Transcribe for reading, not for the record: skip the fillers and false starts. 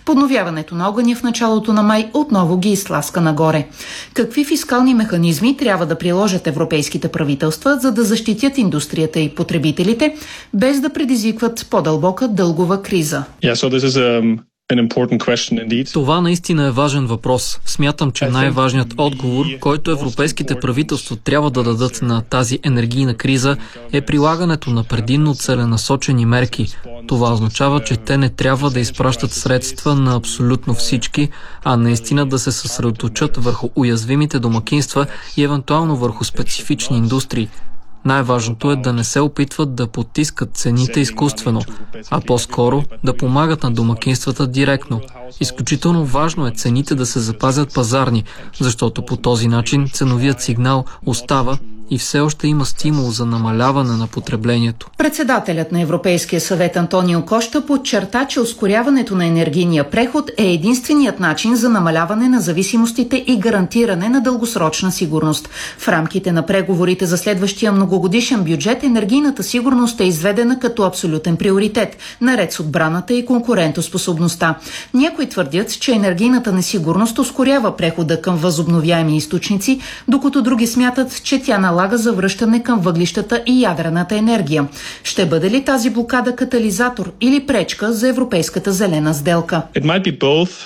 Подновяването на огъня в началото на май отново ги изтласка нагоре. Какви фискални механизми трябва да приложат европейските правителства, за да защитят индустрията и потребителите, без да предизвикват по-дълбока дългова криза? Това наистина е важен въпрос. Смятам, че най-важният отговор, който европейските правителства трябва да дадат на тази енергийна криза, е прилагането на предимно целенасочени мерки. Това означава, че те не трябва да изпращат средства на абсолютно всички, а наистина да се съсредоточат върху уязвимите домакинства и евентуално върху специфични индустрии. Най-важното е да не се опитват да потискат цените изкуствено, а по-скоро да помагат на домакинствата директно. Изключително важно е цените да се запазят пазарни, защото по този начин ценовият сигнал остава и все още има стимул за намаляване на потреблението. Председателят на Европейския съвет Антонио Кошта подчерта, че ускоряването на енергийния преход е единственият начин за намаляване на зависимостите и гарантиране на дългосрочна сигурност. В рамките на преговорите за следващия многогодишен бюджет енергийната сигурност е изведена като абсолютен приоритет, наред с отбраната и конкурентоспособността. Някои твърдят, че енергийната несигурност ускорява прехода към възобновяеми източници, докато други смятат, че тя налага завръщане към въглищата и ядрената енергия. Ще бъде ли тази блокада катализатор или пречка за европейската зелена сделка?